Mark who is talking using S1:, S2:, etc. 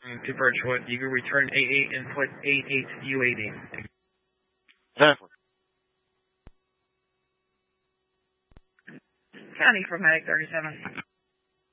S1: To Birchwood. You can return 88 and put 88 UAD.
S2: Exactly.
S3: County for Medic 37.